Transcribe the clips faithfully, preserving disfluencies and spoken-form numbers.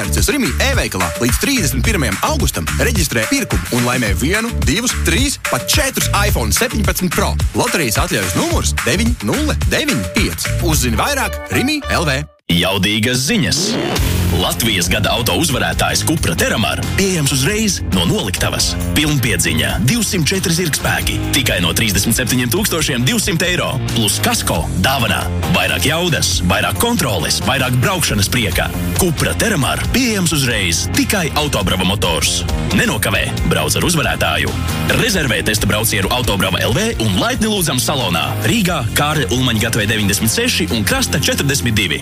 Rimi e-veikalā līdz trīsdesmit pirmajam augustam reģistrē pirkumu un laimē vienu, divus, trīs, pat četrus iPhone septiņpadsmit Pro. Loterijas atļaujas numurs deviņi nulle deviņi pieci. Uzzini vairāk Rimi L V. Jaudīgas ziņas. Latvijas gada auto uzvarētājs Cupra Terramar pieejams uzreiz no noliktavas. Pilnpiedziņa, divsimt četri zirgspēki, tikai no trīsdesmit septiņiem tūkstošiem divsimt eiro, plus kasko dāvanā. Vairāk jaudas, vairāk kontroles, vairāk braukšanas prieka. Cupra Terramar pieejams uzreiz, tikai Autobrava motors. Nenokavē, brauc ar uzvarētāju. Rezervē testa braucienu Autobrava L V un laipni lūdzam salonā Rīgā, Kārļa Ulmaņa gatavē deviņdesmit seši un Krasta četrdesmit divi.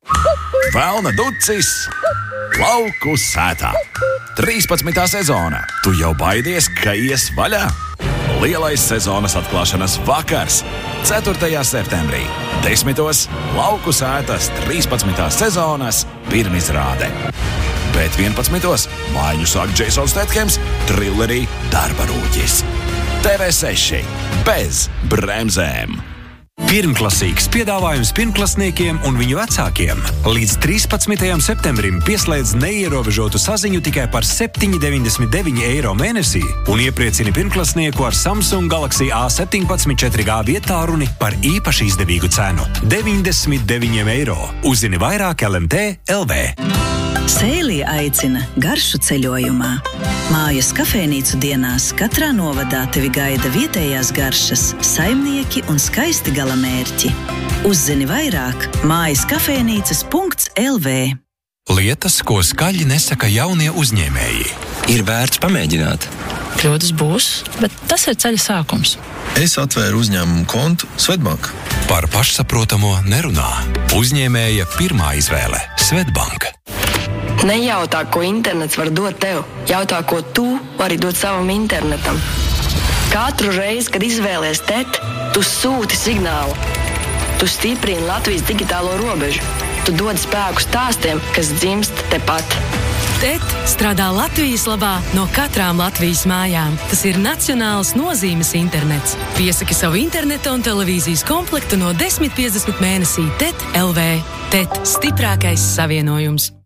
Velna ducis lauku sētā. trīspadsmitā sezona. Tu jau baidies, ka ies vaļā? Lielais sezonas atklāšanas vakars. ceturtajā septembrī. Desmitos lauku sētas trīspadsmitās sezonas pirmizrāde. Bet vienpadsmitos mājiņu sāk Jasons Statham's trillerī Darba rūķis. T V seši bez bremzēm. Pirmklasīgs piedāvājums pirmklasniekiem un viņu vecākiem. Līdz trīspadsmitajam septembrim pieslēdz neierobežotu saziņu tikai par septiņi deviņdesmit deviņi eiro mēnesī un iepriecini pirmklasnieku ar Samsung Galaxy A septiņpadsmit četri G vietālruni par īpaši izdevīgu cenu – deviņdesmit deviņi eiro. Uzzini vairāk L M T L V. Sēlija aicina garšu ceļojumā. Mājas kafejnīcu dienās katrā novadā tevi gaida vietējās garšas, saimnieki un skaisti galamērķi. Uzzini vairāk mājas kafejnīcas punkts L V. Lietas, ko skaļi nesaka jaunie uzņēmēji. Ir vērts pamēģināt. Kļūdas būs, bet tas ir ceļa sākums. Es atvēru uzņēmumu kontu Svetbank. Par pašsaprotamo nerunā. Uzņēmēja pirmā izvēle – Svetbank. Nejautā, ko internets var dot tev. Jautā, ko tu vari dot savam internetam. Katru reizi, kad izvēlies T E T, tu sūti signālu. Tu stiprini Latvijas digitālo robežu. Tu dod spēku stāstiem, kas dzimst tepat. T E T strādā Latvijas labā no katrām Latvijas mājām. Tas ir nacionāls nozīmes internets. Piesaki savu interneta un televīzijas komplektu no desmit piecdesmit mēnesī T E T L V. T E T – stiprākais savienojums.